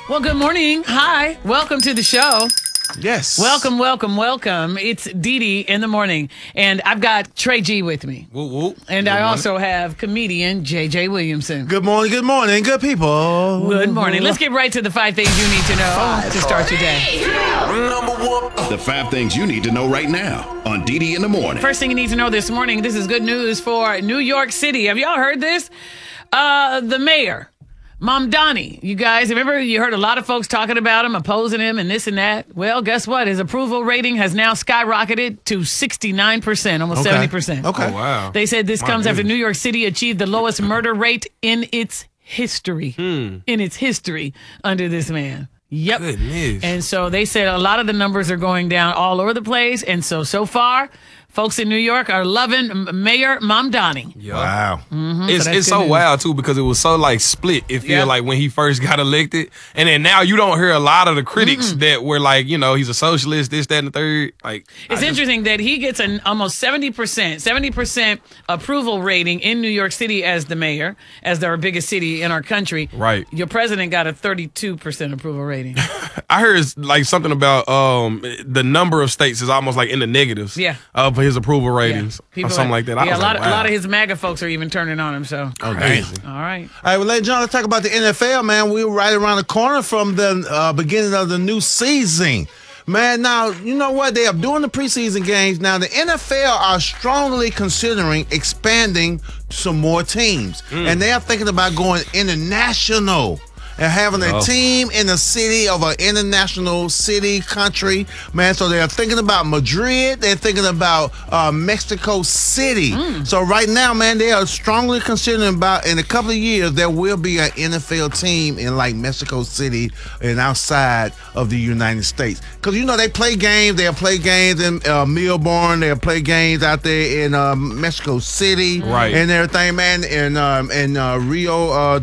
Well, good morning. Hi. Welcome to the show. Yes. Welcome. It's Dee Dee in the morning. And I've got Trey G with me. Woo, woo. And I also have comedian JJ Williamson. Good morning, good people. Good morning. Let's get right to the 5 things you need to know to start your day. The 5 things you need to know right now on Dee Dee in the morning. First thing you need to know this morning, this is good news for New York City. Have y'all heard this? The mayor, Mamdani. You guys, remember you heard a lot of folks talking about him, opposing him, and this and that. Well, guess what? His approval rating has now skyrocketed to 69%, almost 70%. Okay. Oh, wow. They said this comes after New York City achieved the lowest murder rate in its history. In its history under this man. Yep. Goodness. And so they said a lot of the numbers are going down all over the place. And so far, folks in New York are loving Mayor Mamdani. Yeah. Wow. It's that's so good news. wild too because it was so like split. It feel Yeah. like when he first got elected, and then now you don't hear a lot of the critics that were like, he's a socialist, this, that, and the third. Like It's interesting that he gets an almost 70% approval rating in New York City as the mayor, as our biggest city in our country. Right. Your president got a 32% approval rating. I heard it's like something about the number of states is almost like in the negatives. Yeah. For his approval ratings or something like that. I Yeah, was a lot like, of his MAGA folks are even turning on him. So, crazy. all right. All right, well, ladies and gentlemen, let's talk about the NFL, man. We're right around the corner from the beginning of the new season. Man, now, you know what? They are doing the preseason games. Now, the NFL are strongly considering expanding some more teams. And they are thinking about going international and having a team in the city of an international city, country. Man, so they're thinking about Madrid. They're thinking about Mexico City. So right now, man, they are strongly considering about in a couple of years, there will be an NFL team in like Mexico City and outside of the United States. Because, they play games. They'll play games in Melbourne. They'll play games out there in Mexico City. Right. And everything, man. And Rio